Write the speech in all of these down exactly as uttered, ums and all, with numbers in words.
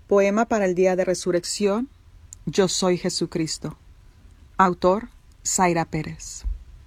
Poema para el Día de Resurrección. Yo soy Jesucristo. Autor, Zaira Pérez.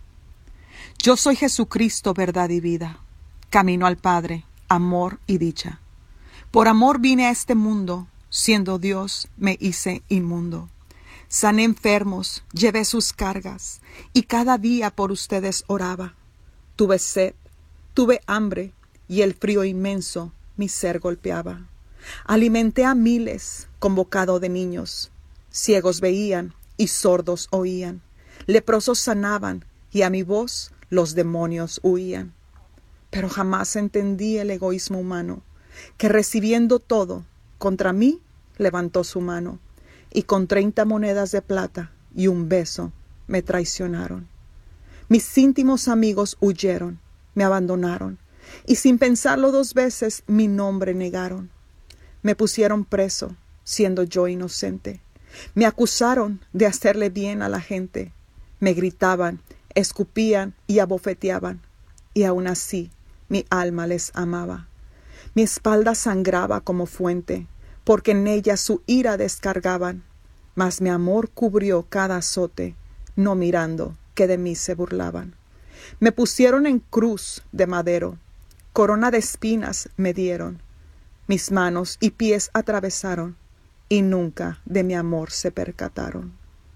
Yo soy Jesucristo, verdad y vida, camino al Padre, amor y dicha. Por amor vine a este mundo, siendo Dios me hice inmundo. Sané enfermos, llevé sus cargas, y cada día por ustedes oraba. Tuve sed, tuve hambre, y el frío inmenso mi ser golpeaba. Alimenté a miles, convocado de niños. Ciegos veían y sordos oían. Leprosos sanaban y a mi voz los demonios huían. Pero jamás entendí el egoísmo humano, que recibiendo todo, contra mí levantó su mano, y con treinta monedas de plata y un beso me traicionaron. Mis íntimos amigos huyeron, me abandonaron, y sin pensarlo dos veces mi nombre negaron. Me pusieron preso, siendo yo inocente. Me acusaron de hacerle bien a la gente. Me gritaban, escupían y abofeteaban. Y aún así, mi alma les amaba. Mi espalda sangraba como fuente, porque en ella su ira descargaban. Mas mi amor cubrió cada azote, no mirando que de mí se burlaban. Me pusieron en cruz de madero, corona de espinas me dieron. Mis manos y pies atravesaron, y nunca de mi amor se percataron.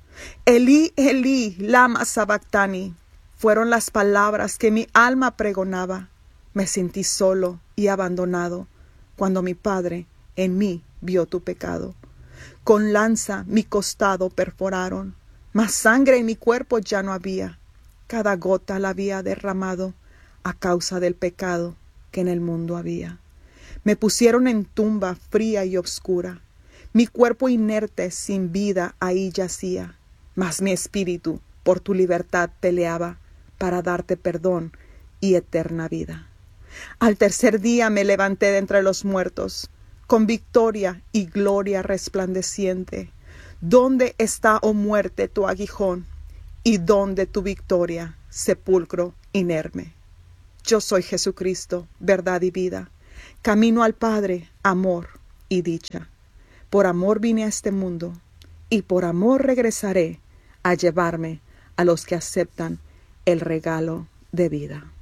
Elí, Elí, lama sabactani, fueron las palabras que mi alma pregonaba. Me sentí solo y abandonado, cuando mi Padre en mí vio tu pecado. Con lanza mi costado perforaron, mas sangre en mi cuerpo ya no había. Cada gota la había derramado a causa del pecado que en el mundo había. Me pusieron en tumba fría y obscura. Mi cuerpo inerte sin vida ahí yacía. Mas mi espíritu por tu libertad peleaba para darte perdón y eterna vida. Al tercer día me levanté de entre los muertos, con victoria y gloria resplandeciente. ¿Dónde está, oh muerte, tu aguijón? ¿Y dónde tu victoria, sepulcro inerme? Yo soy Jesucristo, verdad y vida. Camino al Padre, amor y dicha. Por amor vine a este mundo, y por amor regresaré a llevarme a los que aceptan el regalo de vida.